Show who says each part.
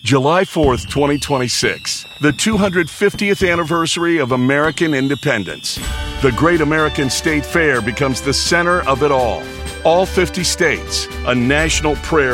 Speaker 1: July 4th, 2026, the 250th anniversary of American independence. The Great American State Fair becomes the center of it all. All 50 states, a national prayer